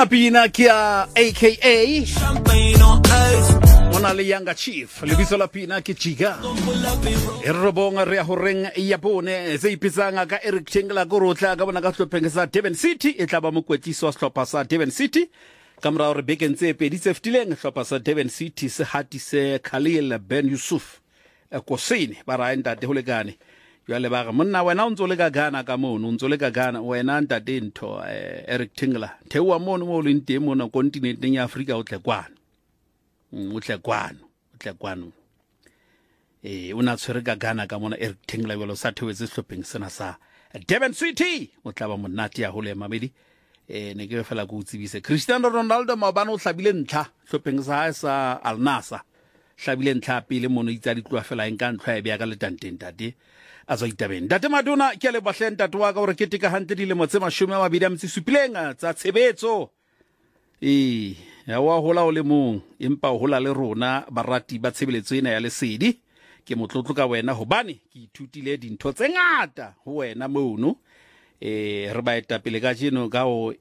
Ena pina kia AKA Mona le Younger Chief lebitso la pina ke Jiga e robonga re ho reng ya bone se ipitsanga ka Eric Chengela go rotla ka bona ka hlopheng sa Durban City e tla ba mokwetliso wa sehlopha sa Durban City ka mora re bekeng tse pedi tse fetileng sehlopha sa Durban City se hatise Khalil Ben Yusuf Kosini ba ra ntate ho lekane jwale ba re monna wena o ntso le ka gana ka mono o ntso le ka gana wena ntate ntho Eric Chengela thewa mono mo le nteng mona kontinenteng ya Afrika o tle kwana o tle kwano una tshwere ka gana ka mona Eric Chengela belo sa thwetse hlopheng sena sa Durban City o tla ba monate ya ho le mamedi ne ke fela go tsibise Cristiano Ronaldo mabana o hlabile ntlha hlopheng sa Al Nassr hlabile ntlha pele mono itsa di tloa fela enka ntlha e bya ka le tanteng tate a zo itabeng Ntate Maduna ke le bahleng tate wa ka hore ke tika hantle dilemo tse 27 tsa tshebetso ya wa hola o le mong empa o hola le rona barati ba tshebeletso ena ya lesedi ke motlotlo ka wena hobane ke ithutile dintho tse ngata ho wena mono re ba etapele ka jeno ka o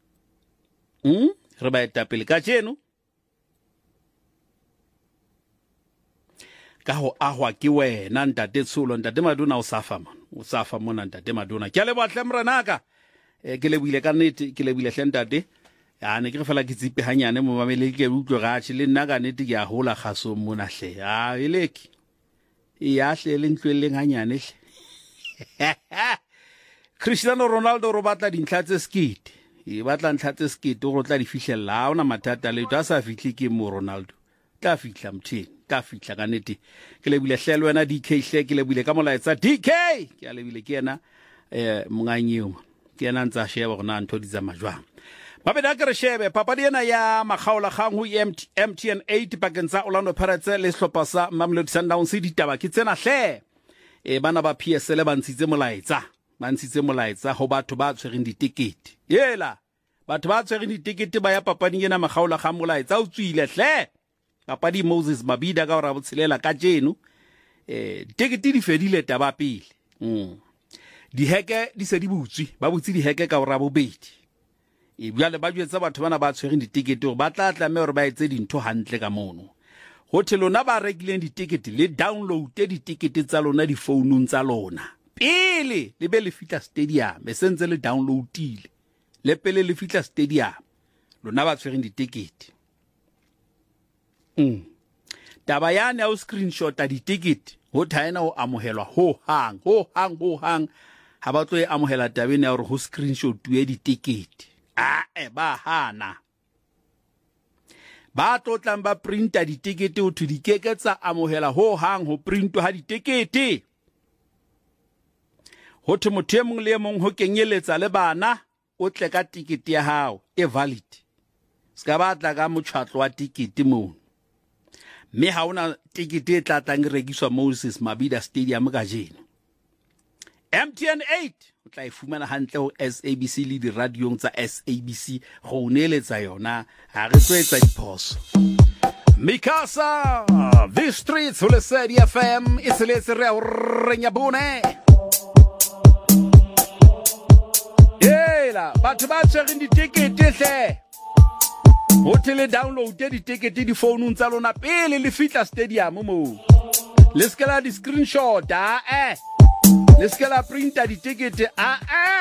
re ba etapele ka jeno ka ho ahwa ke wena Ntate Tsholo Ntate Maduna o safa mona Ntate Maduna ke le batle mranaka ke le buile ka nnete ke le buile hlentate ya ne ke fela ke tsipe hanyane mo mamele ke utlwe gatshe le nna ka nnete ke a hola khaso mona hle eleki ya hle le ntlweleng hanyane hle Cristiano Ronaldo ro batla dintlha tse skete batla ntlha tse skete go tla di fihlella ona mathata le tsa sa fithle ke mo Ronaldo tla fitla mtheng ka fitla ka nnete ke le bile hlelo wena DK hle ke le bile ka molaetsa DK ke a le bile ke yena monganyeo ke yena ntsa sheba gona ntho di tsa majwang Babeda ke re shebe papadi ena ya makgaola kgang ho MTN 8 pakeng tsa Orlando Pirates le sehlopha sa Mamelodi Sundowns ditaba ke tsena hle bana ba PSL ba ntshitse molaetsa ho batho ba tshwereng ditikete yela batho ba tshwereng ditikete ba ya papading ena makgaola kgang molaetsa o tswile hle papadi Moses Mabida ka ra botshelela ka jeno ditikete di fedile taba pele di heke di se di butswi ba butsi di heke ka ra bobedi bjale ba jwetsa batho bana ba tshwereng ditikete hore ba tla tlame hore ba etse dintho hantle ka mono hotel lona ba rekileng ditikete le download ditikete tsa lona di founung tsa lona pele le be le fitla stadium e sentse le downloadile le pele le fitla stadium lona ba tshwereng ditikete taba yana o screenshot ditikete ho thaena o amohelwa ho hang ha ba tlo e amohela tabeng ya hore ho screenshot ya ditikete ba hana ba tlotlang ba printa ditikete ho thu dikeketsa amohela ho hang ho printwa ha ditikete ho thu motho e mong le e mong ho kenyeletsa le bana o tle ka tikete ya hao e valid ska batla ka motšhatlo wa tikete mo mme ha ona tikete e tla tlang rekiswa Moses Mabida Stadium ka jeno MTN 8 o tla ifumana hantle ho SABC le di radiong tsa SABC go neletsa yona ha re tswetsa diphoso Mikasa the streets ho le Lesedi FM iseletse re ho renya bone yela batho ba tshwereng ditikete hle hotel download ditikete di founung tsa lona pele le fitla stadium mo le skela di screenshot le skela printa ditikete